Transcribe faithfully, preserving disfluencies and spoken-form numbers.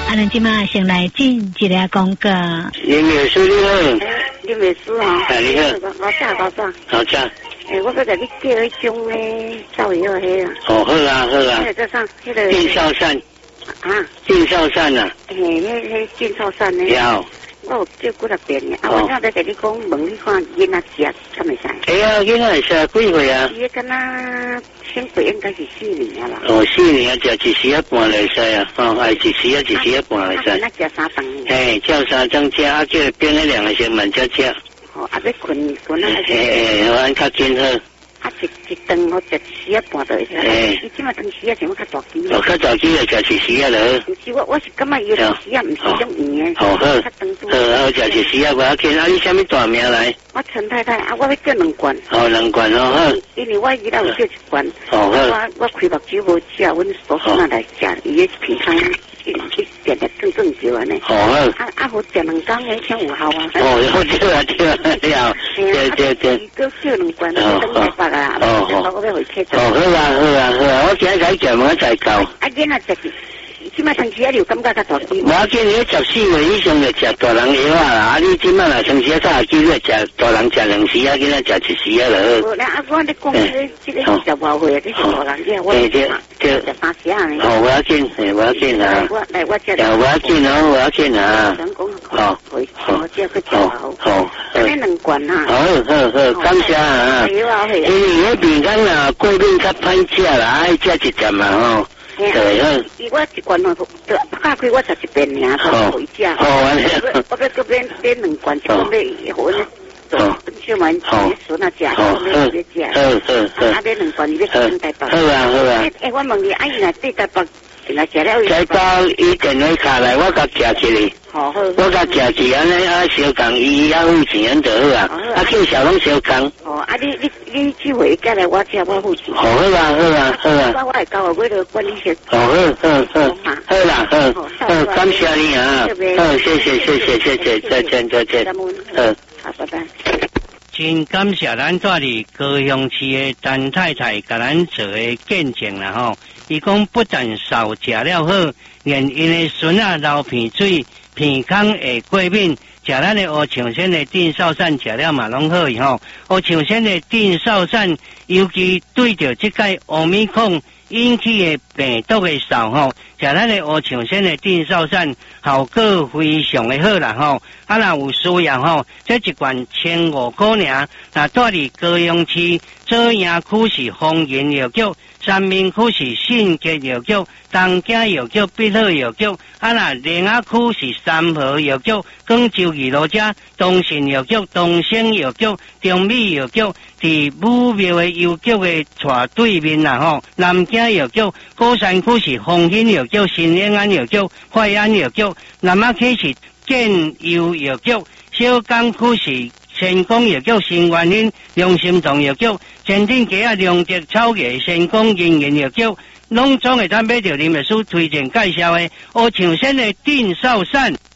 啊，咱今麦先来进一个广告。 林美书你好。 林美书哈。 哎，你好。 我早我早。 好早。 诶，我要甲你叫迄种诶造药迄啊。 哦，好啊，好啊。 迄个叫啥？迄个。 定少散。 啊。 定少散啊。 嘿，迄迄定少散呢。 有。 我有叫几多遍呢？啊，我刚才甲你讲，问你看囡仔食，敢会使？ 哎呀，囡仔会食几岁啊？ 伊敢若先岁应该是四年啊啦。 哦，四年啊，食一时啊半来使啊，哦，爱一时啊一时啊半来使。 那食三顿。 嘿，叫三顿食，啊叫变那两个先慢才食。 哦，啊要困困啊。 嘿嘿，我按较紧好。 啊，一一顿我食一时啊半就会使。诶，你即马顿时啊想要较大机。 哦，较大机就食一时啊了。 不是我，我是感觉伊一时啊，唔是种圆诶。 好好。好，我食一时啊，不要紧。啊，你什么大名来？ 我陈太太啊，我要叫两罐。 哦，两罐哦，好。 因为我伊拉有叫一罐。 哦好。 我我开目睭无食，阮嫂嫂那来食，伊诶平常一一点点更更少安尼。 哦好。 啊啊，好食两工诶，像有效啊。 哦，好对啊对啊对啊。对对对。 伊叫叫两罐，等来发啊。哦好。我要回去。 哦好啊好啊好啊，我今日才食，我才够。 啊，囡仔食。即摆长期啊，你有感觉较大机？ 无要紧，你十四岁以上就食大人药啊啦。啊，你即摆若长期啊早机，你食大人食两时啊，囡仔食一时啊了。 无啦，啊，我咧讲这这个二十外岁啊，这是大人药，我对对对， 食三时啊呢。 哦，无要紧，诶，无要紧啊。 我来我这。 无要紧哦，无要紧啊。 好，好，我这个好。 好， 安尼两罐啊。 好好好，感谢啊。因为迄面干啊，过敏较歹食啦，爱食一针嘛吼。对好。 伊我一罐哦，打开我食一遍尔，都回食。 好，安尼。 我要搁变变两罐，一罐要互阮做小蛮孙啊食，好好好。啊，变两罐，伊要送台北。 好啊好啊。 诶，我问你，啊，伊若对台北，若食了？ 台北伊电话卡来，我甲寄一个。 好好。 我甲寄一安尼啊，小工伊啊付钱就好啊。啊，叫小拢小工。哦， 啊，你你你去回家来，我吃我付钱。 好啊好啊好啊。 我我会交我的管理费。 好好好好。好啦好，好感谢你啊。好，谢谢谢谢谢谢，再见再见。好， 好，拜拜。 真感谢咱住伫高雄市的陈太太甲咱做的见证啦吼。伊讲不但少食了好，连因的孙仔流鼻水、鼻孔会过敏，食咱的乌象仙的定少散食了嘛拢好伊吼。乌象仙的定少散，尤其对着即个欧米康引起的病毒的扫吼，食咱的乌象仙的定少散效果非常的好啦吼。啊，若有需要吼，这一罐千五块尔，那住伫高雄市左营区是丰源药局。三明区是信吉药局，东景药局、必好药局，啊那莲雅区是三和药局，广州二路遮东信药局、东升药局、中美药局，伫武庙的药局的斜对面啦吼。南京药局、高山区是丰兴药局、新安安药局、快安药局，南亚区是建佑药局，小港区是成功药局、新元兴、良心堂药局，前顶街啊良德草野成功人员药局，拢总会当买到林秘书推荐介绍的乌象仙的定少散。